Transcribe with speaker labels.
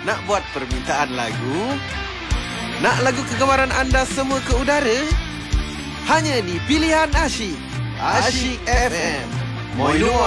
Speaker 1: Nak buat permintaan lagu? Nak lagu kegemaran anda semua ke udara? Hanya di Pilihan Asyik. Asyik FM. Moi luar.